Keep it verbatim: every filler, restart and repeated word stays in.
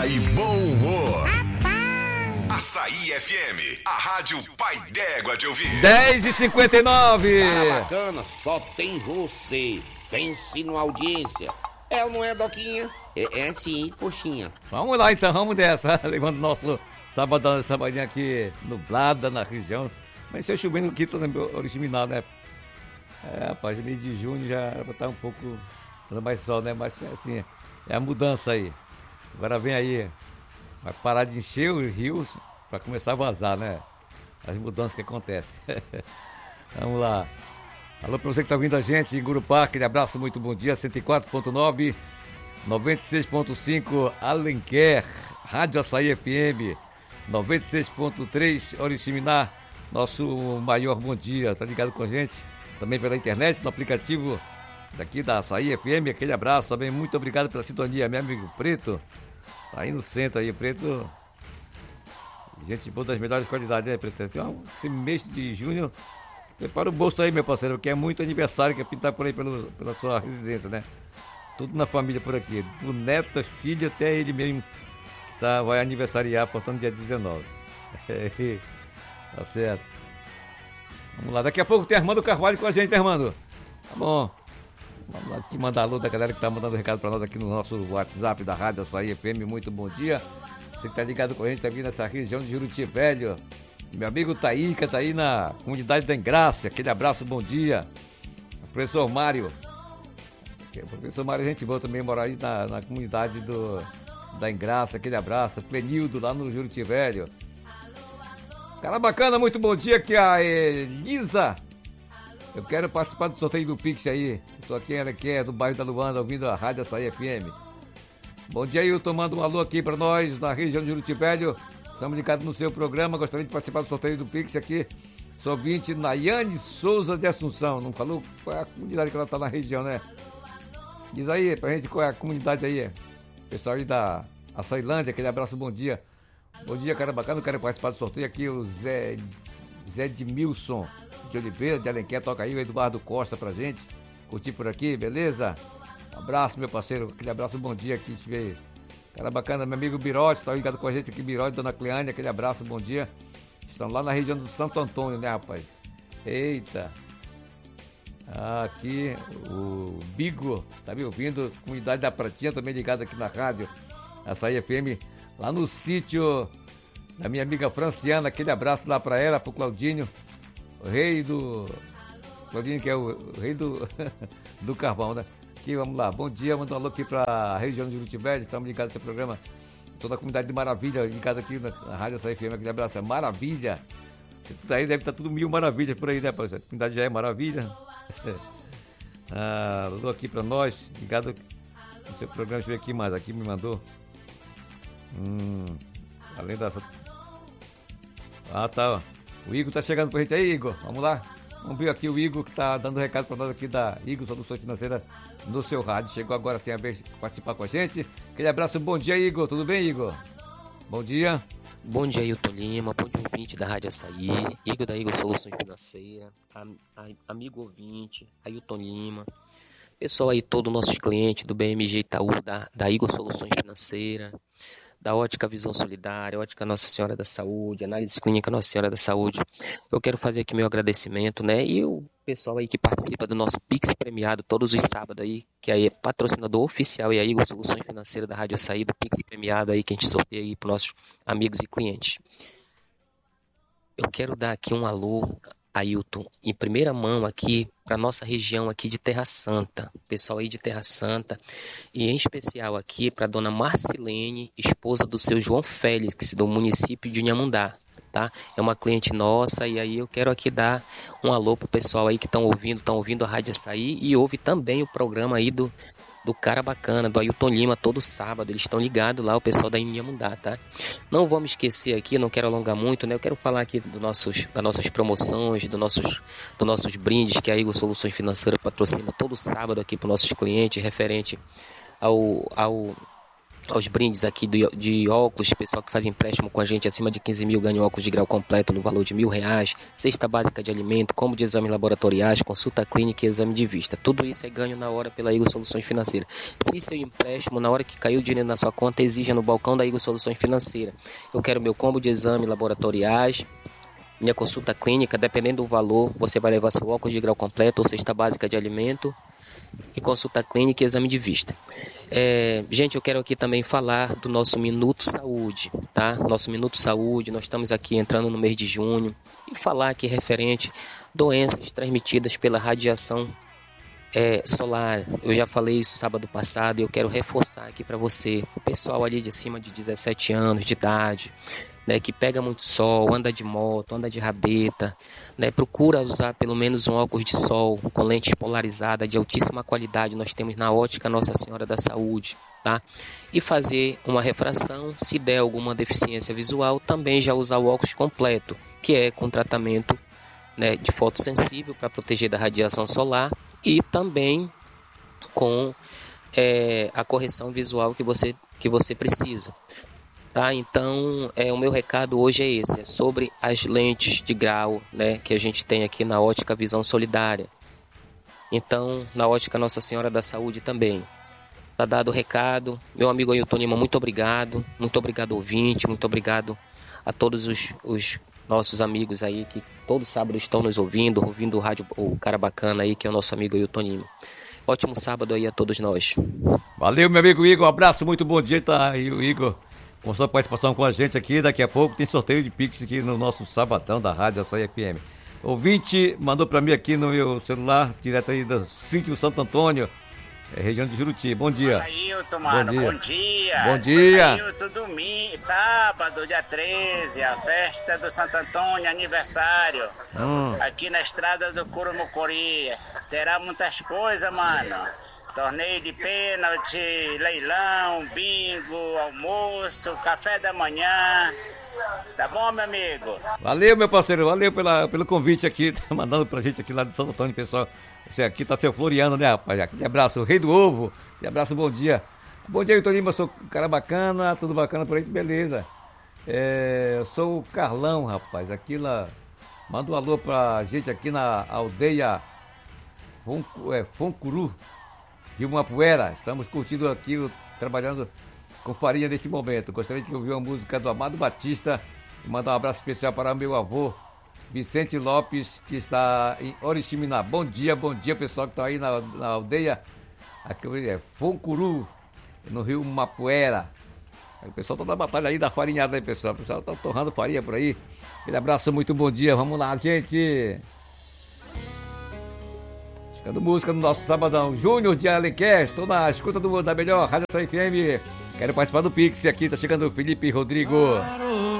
e bom humor. Açaí F M, a rádio pai d'égua de ouvir. dez e cinquenta e nove. Cara bacana, só tem você. Pense na audiência. É ou não é, Doquinha? É, é sim, coxinha. Vamos lá então, vamos dessa. Levando nosso sabadão, sabadinho aqui nublada na região. Mas se eu chovendo aqui, tô original, né? É, rapaz, mês de junho já era pra estar um pouco dando mais sol, né? Mas assim, é a mudança aí. Agora vem aí, vai parar de encher os rios pra começar a vazar, né? As mudanças que acontecem. Vamos lá. Alô pra você que tá ouvindo a gente em Gurupá, aquele abraço, muito bom dia. cento e quatro ponto nove, noventa e seis ponto cinco Alenquer, Rádio Açaí F M, noventa e seis ponto três Oriximiná, nosso maior bom dia. Tá ligado com a gente? Também pela internet, no aplicativo daqui da Açaí F M, aquele abraço também, muito obrigado pela sintonia, meu amigo Preto, tá aí no centro aí, Preto, gente boa das melhores qualidades, né, Preto? Então, esse mês de junho, prepara o bolso aí, meu parceiro, que é muito aniversário que é pintar por aí pelo, pela sua residência, né? Tudo na família por aqui, do neto, as filhas, até ele mesmo, que está, vai aniversariar, portanto, dia dezenove. Tá certo. Vamos lá, daqui a pouco tem Armando Carvalho com a gente, né, Armando? Tá bom. Vamos lá aqui mandar alô da galera que tá mandando recado pra nós aqui no nosso WhatsApp da Rádio Açaí F M. Muito bom dia. Você que tá ligado com a gente, tá vindo nessa região de Juruti Velho. Meu amigo Taíca tá aí na comunidade da Engrácia. Aquele abraço, bom dia. O professor Mário. O professor Mário, gente boa também, mora aí na, na comunidade do, da Engrácia. Aquele abraço. Plenildo lá no Juruti Velho. Cara bacana, muito bom dia, aqui a Elisa. Eu quero participar do sorteio do Pix aí. Estou aqui, ela que é do bairro da Luanda, ouvindo a Rádio Açaí F M. Bom dia, eu tomando um alô aqui para nós, na região de Juruti Velho. Estamos ligados no seu programa, gostaria de participar do sorteio do Pix aqui. Sou ouvinte Nayane Souza de Assunção. Não falou qual é a comunidade que ela está na região, né? Diz aí pra gente qual é a comunidade aí. Pessoal aí da Açailândia, aquele abraço, bom dia. Bom dia, cara bacana, eu quero participar do sorteio aqui, o Zé, Zé Edmilson de Oliveira, de Alenquer, toca aí o Eduardo Costa pra gente, curtir por aqui, beleza? Um abraço, meu parceiro, aquele abraço, bom dia aqui, te ver. Cara bacana, meu amigo Birote, tá ligado com a gente aqui, Birote, Dona Cleane, aquele abraço, bom dia. Estão lá na região do Santo Antônio, né, rapaz? Eita! Ah, aqui o Bigo, tá me ouvindo, comunidade da Pratinha, também ligado aqui na rádio Açaí F M, lá no sítio da minha amiga Franciana, aquele abraço lá pra ela, pro Claudinho, o rei do... Claudinho que é o, o rei do, do carvão, né? Aqui, vamos lá, bom dia, manda um alô aqui pra região de Juruti Velho, estamos ligados nesse programa, toda a comunidade de Maravilha, ligada aqui na, na rádio Açaí F M, aquele abraço, é Maravilha, daí deve estar tudo mil maravilhas por aí, né, parceiro? A comunidade já é Maravilha. Ah, alô aqui pra nós, ligado no seu programa, deixa eu ver aqui mais, aqui me mandou. Hum, além dessa. Ah, tá, ó. O Igor tá chegando pra gente aí, Igor. Vamos lá. Vamos ver aqui o Igor que tá dando recado pra nós aqui da Igor Soluções Financeiras no seu rádio. Chegou agora sem a vez de participar com a gente. Aquele abraço, bom dia, Igor. Tudo bem, Igor? Bom dia. Bom dia, Ailton Lima. Bom dia, ouvinte da Rádio Açaí. Igor da Igor Soluções Financeiras. Am, am, amigo ouvinte, Ailton Lima. Pessoal aí, todos os nossos clientes do B M G Itaú, da, da Igor Soluções Financeiras, da Ótica Visão Solidária, Ótica Nossa Senhora da Saúde, Análise Clínica Nossa Senhora da Saúde. Eu quero fazer aqui meu agradecimento, né? E o pessoal aí que participa do nosso Pix premiado todos os sábados aí, que aí é patrocinador oficial e a Igor Soluções Financeiras da Rádio Açaí, do Pix premiado aí que a gente sorteia aí para nossos amigos e clientes. Eu quero dar aqui um alô, Ailton, em primeira mão aqui para nossa região aqui de Terra Santa, pessoal aí de Terra Santa, e em especial aqui para dona Marcilene, esposa do seu João Félix, do município de Inhamundá, tá? É uma cliente nossa, e aí eu quero aqui dar um alô pro pessoal aí que estão ouvindo, estão ouvindo a Rádio Açaí e ouve também o programa aí do do cara bacana, do Ailton Lima, todo sábado, eles estão ligados lá, o pessoal da Inhamundá, tá? Não vou me esquecer aqui, não quero alongar muito, né? Eu quero falar aqui do nossos, das nossas promoções, do nossos, dos nossos brindes que a Igor Soluções Financeiras patrocina todo sábado aqui para os nossos clientes, referente ao, ao, aos brindes aqui de, de óculos, pessoal que faz empréstimo com a gente acima de quinze mil ganha óculos de grau completo no valor de mil reais, cesta básica de alimento, combo de exames laboratoriais, consulta clínica e exame de vista. Tudo isso é ganho na hora pela Igor Soluções Financeiras. Fiz seu empréstimo, na hora que caiu o dinheiro na sua conta, exija no balcão da Igor Soluções Financeiras. Eu quero meu combo de exames laboratoriais, minha consulta clínica, dependendo do valor, você vai levar seu óculos de grau completo ou cesta básica de alimento e consulta clínica e exame de vista. É, gente, eu quero aqui também falar do nosso Minuto Saúde, tá? Nosso Minuto Saúde, nós estamos aqui entrando no mês de junho e falar aqui referente doenças transmitidas pela radiação é, solar. Eu já falei isso sábado passado e eu quero reforçar aqui para você, o pessoal ali de acima de dezessete anos de idade, né, que pega muito sol, anda de moto, anda de rabeta, né, procura usar pelo menos um óculos de sol com lente polarizada de altíssima qualidade, nós temos na ótica Nossa Senhora da Saúde, tá? E fazer uma refração, se der alguma deficiência visual, também já usar o óculos completo, que é com tratamento, né, de fotossensível para proteger da radiação solar e também com é, a correção visual que você, que você precisa. Tá, então, é, o meu recado hoje é esse, é sobre as lentes de grau, né, que a gente tem aqui na Ótica Visão Solidária. Então, na Ótica Nossa Senhora da Saúde também. Tá dado o recado. Meu amigo Ailton Lima, muito obrigado. Muito obrigado, ouvinte. Muito obrigado a todos os, os nossos amigos aí que todo sábado estão nos ouvindo, ouvindo o rádio, o cara bacana aí, que é o nosso amigo Ailton Lima. Ótimo sábado aí a todos nós. Valeu, meu amigo Igor. Um abraço, muito bom dia, tá aí o Igor. Com sua participação com a gente aqui, daqui a pouco tem sorteio de Pix aqui no nosso sabadão da Rádio Açaí F M. Ouvinte mandou pra mim aqui no meu celular, direto aí do sítio Santo Antônio, é, região de Juruti. Bom dia. Ailton, mano, bom dia. Bom dia. Bom dia. Ailton, domingo, sábado, dia treze, a festa do Santo Antônio, aniversário. Hum. Aqui na estrada do Curumucuri. Terá muitas coisas, mano. Torneio de pênalti, leilão, bingo, almoço, café da manhã. Tá bom, meu amigo? Valeu, meu parceiro. Valeu pela, pelo convite aqui. Tá mandando pra gente aqui lá de Santo Antônio, pessoal. Esse aqui tá seu Floriano, né, rapaz? Aquele abraço, o rei do ovo. E abraço, bom dia. Bom dia, Ailton Lima. Sou um cara bacana, tudo bacana por aí, beleza. É, eu sou o Carlão, rapaz. Aqui lá. Manda um alô pra gente aqui na aldeia Foncu, é, Foncuru. De uma poeira, estamos curtindo aqui, trabalhando com farinha neste momento. Gostaria de ouvir uma música do Amado Batista e mandar um abraço especial para meu avô, Vicente Lopes, que está em Oriximiná. Bom dia, bom dia, pessoal que está aí na, na aldeia, aqui é Foncuru, no rio Mapuera. O pessoal está na batalha aí da farinhada aí, pessoal. O pessoal está torrando farinha por aí. Aquele abraço, muito bom dia. Vamos lá, gente. Tendo música no nosso sabadão. Júnior de Alenquer, estou na escuta do, da melhor Rádio Açaí F M. Quero participar do Pix aqui, tá chegando o Felipe Rodrigo.